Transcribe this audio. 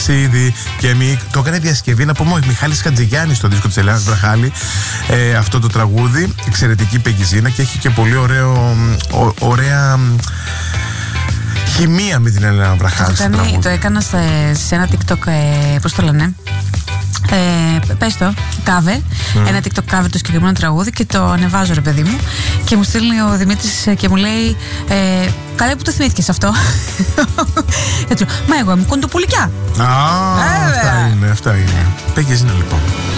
Και το έκανε διασκευή, να πούμε, ο Μιχάλης Χατζηγιάννης στο δίσκο της Ελένας Βραχάλη. Αυτό το τραγούδι, εξαιρετική Πεγκιζίνα, και έχει και πολύ ωραία χημεία με την Ελένα Βραχάλη. Το έκανα σε ένα TikTok, πώς το λένε, πες το, cover, ένα TikTok cover το συγκεκριμένο τραγούδι, και το ανεβάζω, ρε παιδί μου, και μου στέλνει ο Δημήτρης και μου λέει, καλά που το θυμήθηκες αυτό. Έτσι, μα εγώ είμαι κοντοπουλικιά. Αυτά είναι. Πεγκιζίνα λοιπόν.